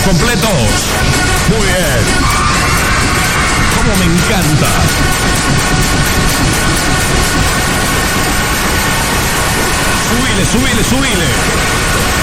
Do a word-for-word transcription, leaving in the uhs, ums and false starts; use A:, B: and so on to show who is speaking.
A: completos. Muy bien. Cómo me encanta. Subile, subile, subile.